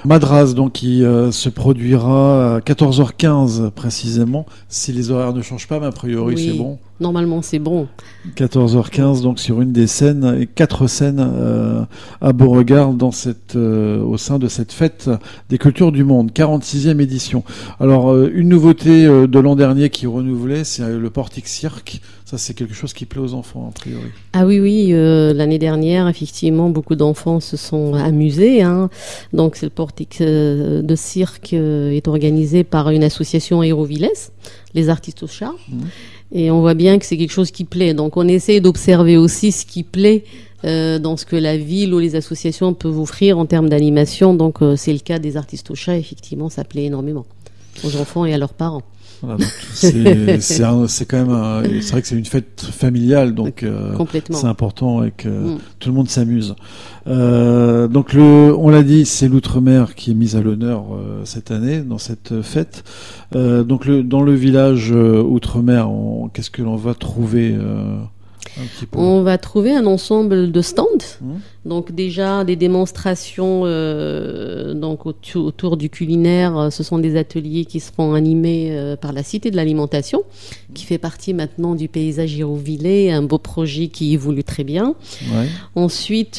Madras, donc, qui se produira à 14h15 précisément, si les horaires ne changent pas, mais a priori Oui, c'est bon. Normalement c'est bon. 14h15, donc sur une des scènes, et 4 scènes à Beauregard au sein de cette fête des cultures du monde, 46e édition. Alors, une nouveauté de l'an dernier qui est renouvelée, c'est le Portic Cirque. Ça, c'est quelque chose qui plaît aux enfants, a priori. Ah oui, l'année dernière, effectivement, beaucoup d'enfants se sont amusés. Donc, c'est le Portic de cirque est organisé par une association Aérovilles, les artistes au char. Et on voit bien que c'est quelque chose qui plaît. Donc, on essaie d'observer aussi ce qui plaît dans ce que la ville ou les associations peuvent offrir en termes d'animation. Donc, c'est le cas des artistes au chat. Effectivement, ça plaît énormément aux enfants et à leurs parents. Voilà, donc c'est quand même c'est vrai que c'est une fête familiale, donc c'est important et que tout le monde s'amuse. Donc on l'a dit, c'est l'outre-mer qui est mise à l'honneur cette année dans cette fête. Donc dans le village outre-mer, qu'est-ce que l'on va trouver un petit peu? On va trouver un ensemble de stands. Donc déjà des démonstrations donc autour du culinaire. Ce sont des ateliers qui seront animés par la Cité de l'Alimentation, qui fait partie maintenant du paysage Hérouvillais, un beau projet qui évolue très bien. Ouais. Ensuite,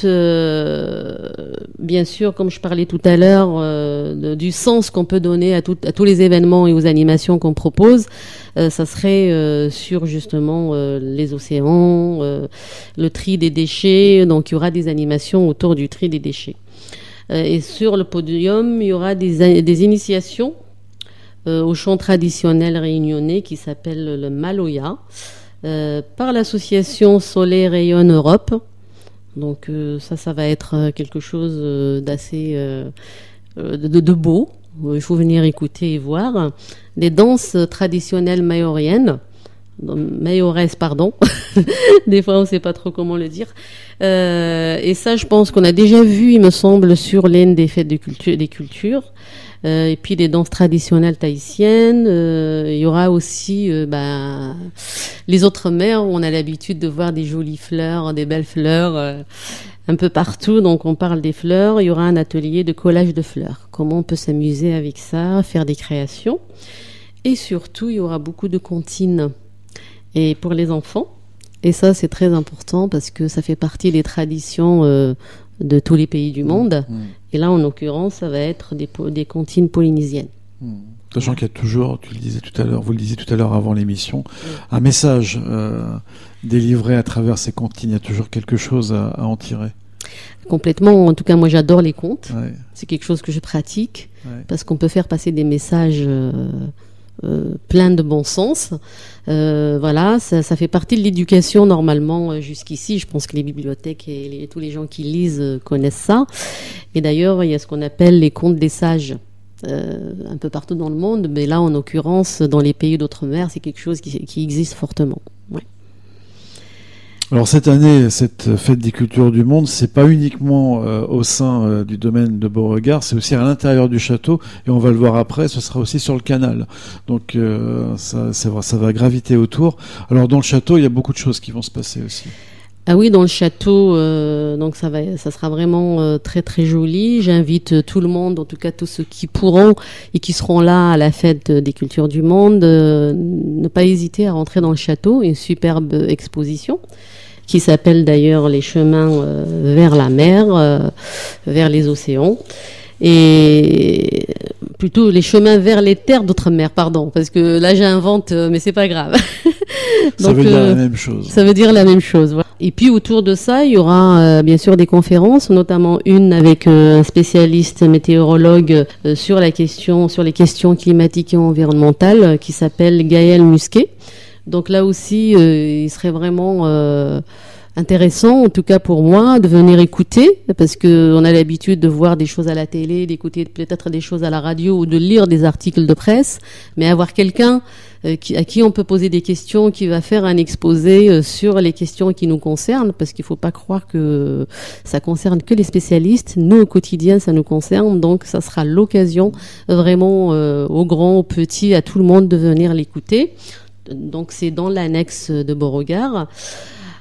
bien sûr, comme je parlais tout à l'heure, du sens qu'on peut donner à tous les événements et aux animations qu'on propose, ça serait sur justement les océans, le tri des déchets. Donc il y aura des animations autour du tri des déchets. Et sur le podium, il y aura des initiations au chant traditionnel réunionnais qui s'appelle le Maloya, par l'association Soleil Rayonne Europe. Donc ça va être quelque chose d'assez de beau. Il faut venir écouter et voir. Des danses traditionnelles mayoresses, pardon. Des fois, on ne sait pas trop comment le dire. Et ça, je pense qu'on a déjà vu, il me semble, sur l'une des fêtes des cultures. Et puis des danses traditionnelles tahitiennes. Il y aura aussi les autres mers où on a l'habitude de voir des jolies fleurs, des belles fleurs un peu partout. Donc on parle des fleurs. Il y aura un atelier de collage de fleurs. Comment on peut s'amuser avec ça, faire des créations. Et surtout, il y aura beaucoup de comptines. Et pour les enfants. Et ça, c'est très important parce que ça fait partie des traditions de tous les pays du monde. Et là, en l'occurrence, ça va être des comptines polynésiennes. Sachant qu'il y a toujours, vous le disiez tout à l'heure avant l'émission, un message délivré à travers ces comptines. Il y a toujours quelque chose à en tirer. Complètement. En tout cas, moi, j'adore les contes. Ouais. C'est quelque chose que je pratique parce qu'on peut faire passer des messages plein de bon sens. Voilà, ça fait partie de l'éducation normalement jusqu'ici. Je pense que les bibliothèques et tous les gens qui lisent connaissent ça. Et d'ailleurs, il y a ce qu'on appelle les contes des sages. Un peu partout dans le monde, mais là, en l'occurrence, dans les pays d'outre-mer, c'est quelque chose qui existe fortement. Ouais. Alors cette année, cette fête des cultures du monde, c'est pas uniquement au sein du domaine de Beauregard, c'est aussi à l'intérieur du château, et on va le voir après, ce sera aussi sur le canal. Donc ça va graviter autour. Alors dans le château, il y a beaucoup de choses qui vont se passer aussi. Ah oui, dans le château, donc ça sera vraiment très très joli. J'invite tout le monde, en tout cas tous ceux qui pourront et qui seront là à la fête des cultures du monde, ne pas hésiter à rentrer dans le château. Une superbe exposition qui s'appelle d'ailleurs les chemins vers la mer, vers les océans. Et plutôt les chemins vers les terres d'outre-mer, pardon, parce que là j'invente, mais c'est pas grave. Ça veut dire la même chose. Ça veut dire la même chose, voilà. Et puis autour de ça, il y aura bien sûr des conférences, notamment une avec un spécialiste météorologue sur les questions climatiques et environnementales, qui s'appelle Gaël Musquet. Donc là aussi, il serait vraiment intéressant, en tout cas pour moi, de venir écouter, parce que on a l'habitude de voir des choses à la télé, d'écouter peut-être des choses à la radio ou de lire des articles de presse, mais avoir quelqu'un à qui on peut poser des questions, qui va faire un exposé sur les questions qui nous concernent, parce qu'il faut pas croire que ça concerne que les spécialistes. Nous, au quotidien, ça nous concerne, donc ça sera l'occasion vraiment aux grands, aux petits, à tout le monde de venir l'écouter. Donc c'est dans l'annexe de Beauregard.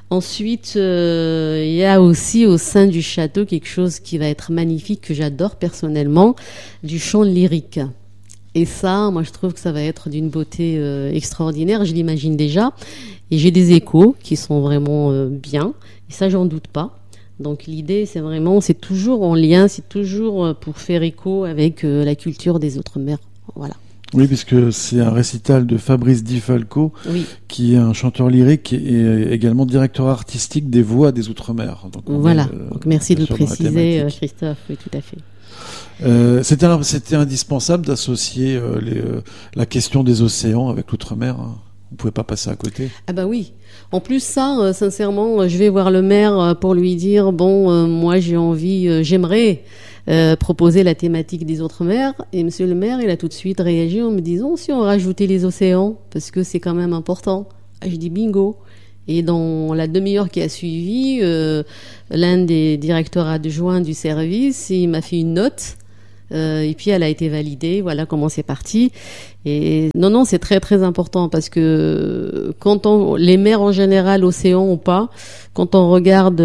Ensuite, il y a aussi au sein du château quelque chose qui va être magnifique, que j'adore personnellement, du chant lyrique. Et ça, moi, je trouve que ça va être d'une beauté extraordinaire. Je l'imagine déjà. Et j'ai des échos qui sont vraiment bien. Et ça, j'en doute pas. Donc l'idée, c'est toujours en lien, c'est toujours pour faire écho avec la culture des Outre-mer. Voilà. Oui, puisque c'est un récital de Fabrice Di Falco, qui est un chanteur lyrique et également directeur artistique des voix des Outre-mer. Donc merci de le préciser, Christophe. Oui, tout à fait. C'était indispensable d'associer la question des océans avec l'Outre-mer. Hein. Vous ne pouvez pas passer à côté. Ah bah oui. En plus, ça, sincèrement, je vais voir le maire pour lui dire, moi j'aimerais proposer la thématique des Outre-mer. Et monsieur le maire, il a tout de suite réagi en me disant, si on rajoutait les océans, parce que c'est quand même important. Je dis bingo. Et dans la demi-heure qui a suivi, l'un des directeurs adjoints du service, il m'a fait une note. Et puis elle a été validée, voilà comment c'est parti. Et non, c'est très très important parce que les mers en général, océans ou pas, quand on regarde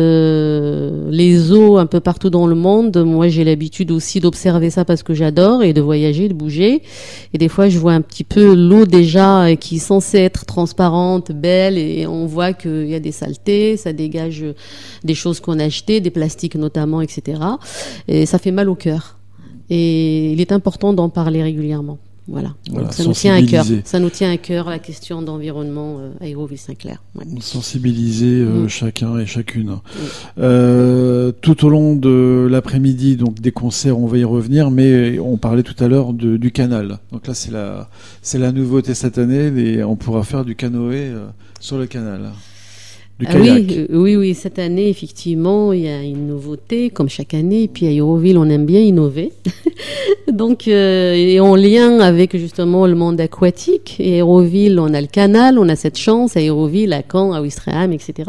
les eaux un peu partout dans le monde, moi j'ai l'habitude aussi d'observer ça parce que j'adore et de voyager, de bouger. Et des fois je vois un petit peu l'eau déjà qui est censée être transparente, belle, et on voit qu'il y a des saletés, ça dégage des choses qu'on a achetées, des plastiques notamment, etc. Et ça fait mal au cœur. Et il est important d'en parler régulièrement. Voilà. Donc ça nous tient à cœur. Ça nous tient à cœur la question d'environnement à Hérouville-Saint-Clair. Ouais. Sensibiliser chacun et chacune. Tout au long de l'après-midi, donc des concerts, on va y revenir, mais on parlait tout à l'heure du canal. Donc là, c'est la nouveauté cette année, et on pourra faire du canoë sur le canal. Oui, cette année, effectivement, il y a une nouveauté, comme chaque année. Et puis à Hérouville, on aime bien innover. Donc, et en lien avec justement le monde aquatique. Et Hérouville, on a le canal, on a cette chance à Hérouville, à Caen, à Ouistreham, etc.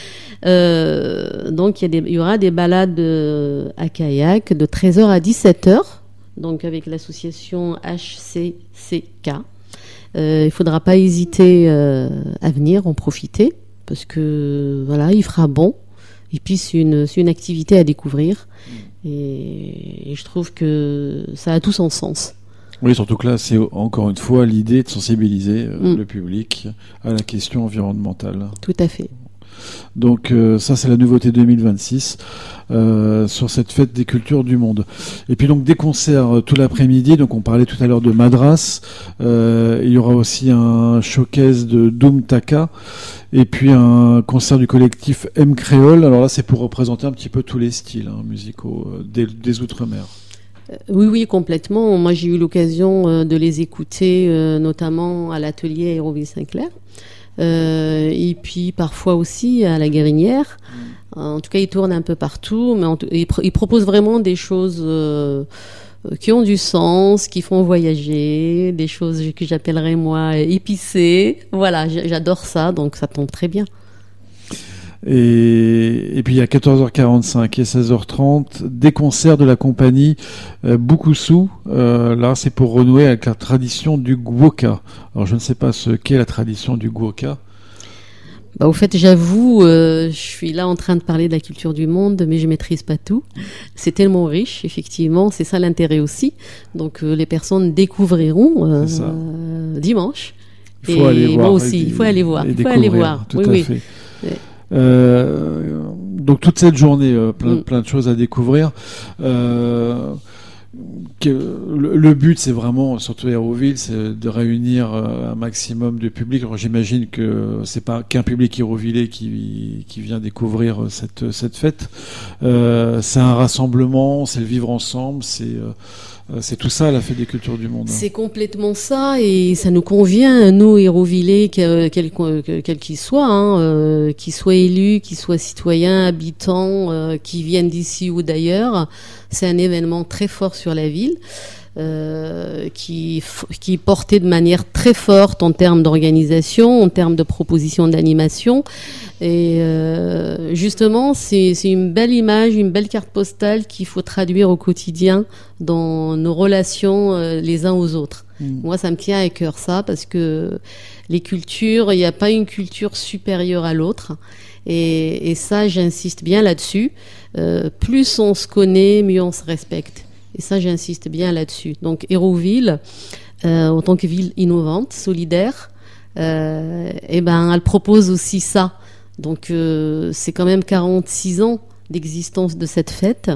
Donc, il y aura des balades à kayak de 13h à 17h. Donc, avec l'association HCCK. Il ne faudra pas hésiter à venir en profiter. Parce que voilà, il fera bon. Et puis c'est une activité à découvrir. Et je trouve que ça a tout son sens. Oui, surtout que là, c'est encore une fois l'idée de sensibiliser le public à la question environnementale. Tout à fait. Donc ça, c'est la nouveauté 2026 sur cette fête des cultures du monde. Et puis donc des concerts tout l'après-midi. Donc on parlait tout à l'heure de Madras. Il y aura aussi un showcase de Doom Taka. Et puis un concert du collectif M Créole. Alors là, c'est pour représenter un petit peu tous les styles musicaux des Outre-mer. Oui, complètement. Moi, j'ai eu l'occasion de les écouter, notamment à l'atelier Hérouville-Saint-Clair. Et puis parfois aussi à la Guérinière. En tout cas, ils tournent un peu partout, mais ils proposent vraiment des choses qui ont du sens, qui font voyager, des choses que j'appellerais moi épicées. Voilà, j'adore ça, donc ça tombe très bien. Et puis il y a 14h45 et 16h30 des concerts de la compagnie Bukusu. Là, c'est pour renouer avec la tradition du gwoka. Alors je ne sais pas ce qu'est la tradition du gwoka. Au fait, j'avoue, je suis là en train de parler de la culture du monde, mais je maîtrise pas tout. C'est tellement riche, effectivement, c'est ça l'intérêt aussi. Donc les personnes découvriront dimanche. Il faut aller voir. Moi aussi, il faut aller voir. Il faut aller voir. Tout à fait. Donc toute cette journée, plein de choses à découvrir. Le but, c'est vraiment, surtout à Hérouville, c'est de réunir un maximum de public. Alors, j'imagine que c'est pas qu'un public hérouvillais qui vient découvrir cette fête. C'est un rassemblement, c'est le vivre ensemble, c'est tout ça, la fête des cultures du monde. C'est complètement ça, et ça nous convient, nous, Hérouvillais, quel qu'il soit, qu'ils soient élus, qu'ils soient citoyens, habitants, qui viennent d'ici ou d'ailleurs. C'est un événement très fort sur la ville, qui est porté de manière très forte en termes d'organisation, en termes de propositions d'animation. Et justement, c'est une belle image, une belle carte postale qu'il faut traduire au quotidien dans nos relations les uns aux autres. Moi, ça me tient à cœur ça, parce que les cultures, il n'y a pas une culture supérieure à l'autre. Et ça, j'insiste bien là-dessus. Plus on se connaît, mieux on se respecte. Et ça, j'insiste bien là-dessus. Donc, Hérouville, en tant que ville innovante, solidaire, elle propose aussi ça. Donc, c'est quand même 46 ans d'existence de cette fête.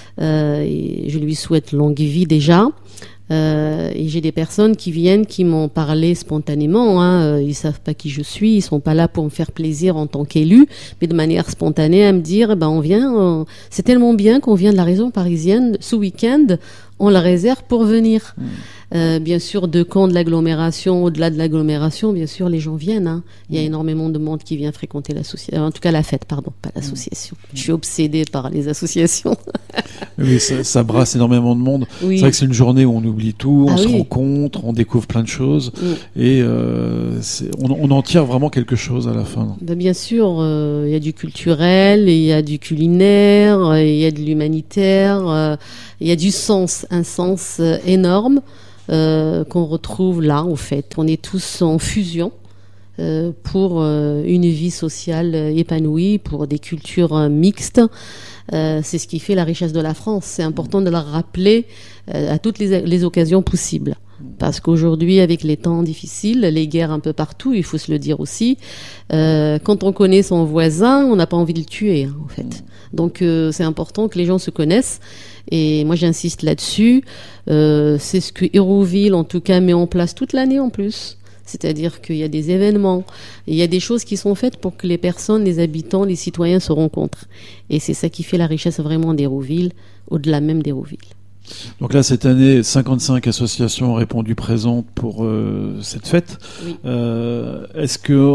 Et je lui souhaite longue vie déjà. Et j'ai des personnes qui viennent, qui m'ont parlé spontanément. Ils savent pas qui je suis, ils sont pas là pour me faire plaisir en tant qu'élu, mais de manière spontanée à me dire, on vient. C'est tellement bien qu'on vient de la région parisienne ce week-end. On la réserve pour venir. Bien sûr, de Caen, de l'agglomération, au-delà de l'agglomération, bien sûr, les gens viennent. Il y a énormément de monde qui vient fréquenter l'association. En tout cas, la fête, pardon, pas l'association. Je suis obsédée par les associations. Oui, ça brasse énormément de monde. Oui. C'est vrai que c'est une journée où on oublie tout, on se rencontre, on découvre plein de choses. Et on en tire vraiment quelque chose à la fin. Bien sûr, il y a du culturel, il y a du culinaire, il y a de l'humanitaire, il y a du sens, un sens énorme. Qu'on retrouve là, en fait. On est tous en fusion pour une vie sociale épanouie, pour des cultures mixtes. C'est ce qui fait la richesse de la France. C'est important de la rappeler à toutes les occasions possibles. Parce qu'aujourd'hui, avec les temps difficiles, les guerres un peu partout, il faut se le dire aussi, quand on connaît son voisin, on n'a pas envie de le tuer, en fait. Donc, c'est important que les gens se connaissent. Et moi, j'insiste là-dessus. C'est ce que Hérouville, en tout cas, met en place toute l'année en plus. C'est-à-dire qu'il y a des événements, il y a des choses qui sont faites pour que les personnes, les habitants, les citoyens se rencontrent. Et c'est ça qui fait la richesse vraiment d'Hérouville, au-delà même d'Hérouville. Donc là, cette année, 55 associations ont répondu présentes pour cette fête. Oui. Est-ce que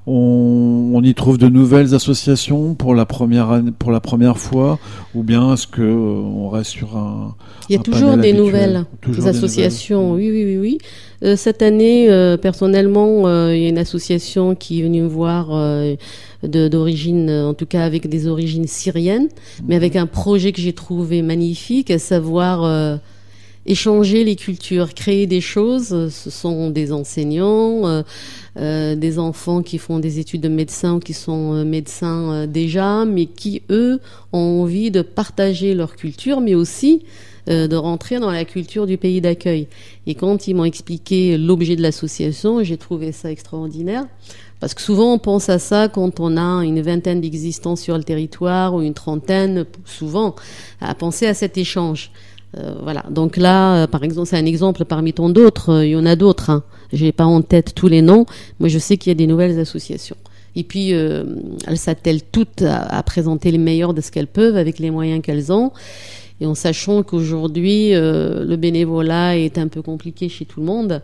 on y trouve de nouvelles associations pour la première fois, ou bien est-ce que on reste sur un Il y a toujours des nouvelles associations. Oui. Cette année, personnellement, il y a une association qui est venue me voir d'origine, en tout cas avec des origines syriennes, mais avec un projet que j'ai trouvé magnifique, à savoir échanger les cultures, créer des choses. Ce sont des enseignants, des enfants qui font des études de médecin ou qui sont médecins déjà, mais qui, eux, ont envie de partager leur culture, mais aussi de rentrer dans la culture du pays d'accueil. Et quand ils m'ont expliqué l'objet de l'association, j'ai trouvé ça extraordinaire. Parce que souvent, on pense à ça quand on a une vingtaine d'existences sur le territoire ou une trentaine, souvent, à penser à cet échange. Voilà. Donc là, par exemple, c'est un exemple parmi tant d'autres. Il y en a d'autres. J'ai pas en tête tous les noms. Moi, je sais qu'il y a des nouvelles associations. Et puis, elles s'attellent toutes à présenter les meilleurs de ce qu'elles peuvent avec les moyens qu'elles ont. Et en sachant qu'aujourd'hui, le bénévolat est un peu compliqué chez tout le monde.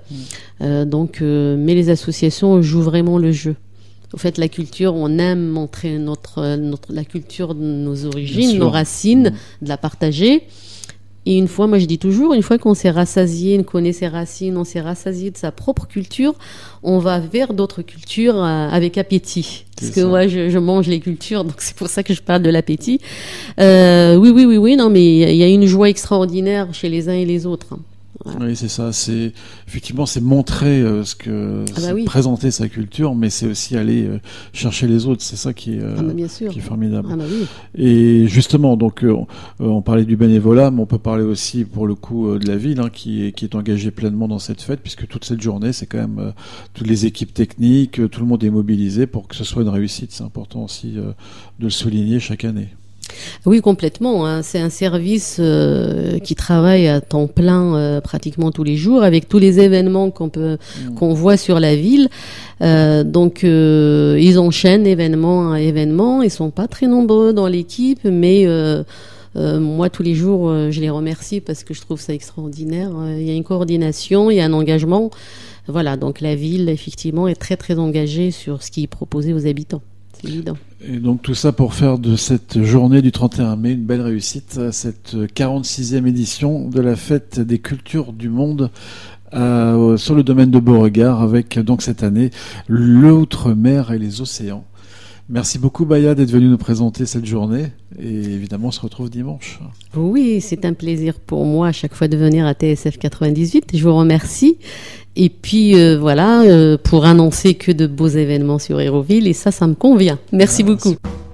Mais les associations jouent vraiment le jeu. En fait, la culture, on aime montrer la culture de nos origines, nos racines, de la partager. Et une fois, moi je dis toujours, une fois qu'on s'est rassasié, on connaît ses racines, on s'est rassasié de sa propre culture, on va vers d'autres cultures avec appétit. Parce que moi, je mange les cultures, donc c'est pour ça que je parle de l'appétit. Oui, non, mais il y a une joie extraordinaire chez les uns et les autres. Voilà. Oui, c'est ça. C'est effectivement, c'est montrer présenter sa culture, mais c'est aussi aller chercher les autres. C'est ça qui est formidable. Et justement, donc on parlait du bénévolat, mais on peut parler aussi pour le coup de la ville qui est engagée pleinement dans cette fête, puisque toute cette journée, c'est quand même toutes les équipes techniques, tout le monde est mobilisé pour que ce soit une réussite. C'est important aussi de le souligner chaque année. Oui, complètement. C'est un service qui travaille à temps plein pratiquement tous les jours, avec tous les événements qu'on voit sur la ville. Ils enchaînent événement à événement. Ils sont pas très nombreux dans l'équipe, mais moi, tous les jours, je les remercie parce que je trouve ça extraordinaire. Il y a une coordination, il y a un engagement. Voilà, donc la ville, effectivement, est très, très engagée sur ce qui est proposé aux habitants. C'est évident. Et donc tout ça pour faire de cette journée du 31 mai une belle réussite, cette 46e édition de la fête des cultures du monde sur le domaine de Beauregard, avec donc cette année l'outre-mer et les océans. Merci beaucoup Baya d'être venu nous présenter cette journée, et évidemment on se retrouve dimanche. Oui, c'est un plaisir pour moi à chaque fois de venir à TSF 98, je vous remercie. Et puis voilà, pour annoncer que de beaux événements sur Hérouville, et ça me convient. Merci beaucoup.